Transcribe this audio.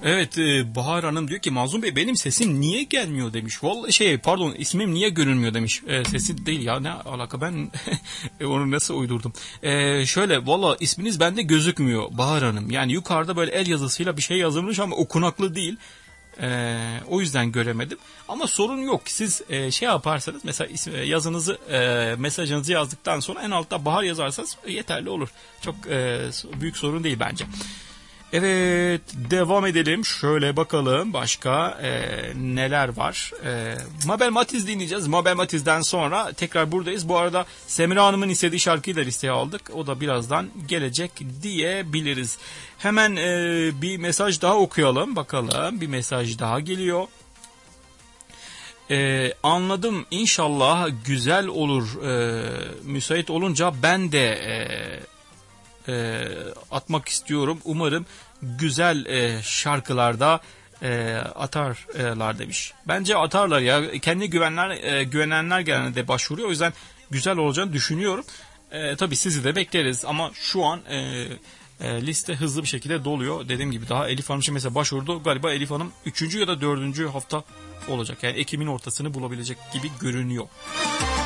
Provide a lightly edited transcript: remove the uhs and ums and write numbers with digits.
Evet, Bahar Hanım diyor ki Mazlum Bey benim sesim niye gelmiyor demiş. Vallahi pardon, ismim niye görünmüyor demiş. Sesi değil ya, ne alaka, ben onu nasıl uydurdum. Şöyle valla isminiz bende gözükmüyor Bahar Hanım. Yani yukarıda böyle el yazısıyla bir şey yazılmış ama okunaklı değil. O yüzden göremedim. Ama sorun yok. Siz şey yaparsanız mesela yazınızı, mesajınızı yazdıktan sonra en altta Bahar yazarsanız yeterli olur. Çok büyük sorun değil bence. Evet, devam edelim. Şöyle bakalım başka neler var. Mabel Matiz dinleyeceğiz. Mabel Matiz'den sonra tekrar buradayız. Bu arada Semra Hanım'ın istediği şarkıyı da listeye aldık. O da birazdan gelecek diyebiliriz. Hemen bir mesaj daha okuyalım. Bakalım, bir mesaj daha geliyor. Anladım, İnşallah güzel olur. Müsait olunca ben de atmak istiyorum. Umarım güzel şarkılarda atarlar demiş. Bence atarlar ya. Kendi güvenenler genelde başvuruyor. O yüzden güzel olacağını düşünüyorum. Tabii sizi de bekleriz ama şu an liste hızlı bir şekilde doluyor. Dediğim gibi daha Elif Hanım mesela başvurdu. Galiba Elif Hanım 3. ya da 4. hafta olacak. Yani Ekim'in ortasını bulabilecek gibi görünüyor.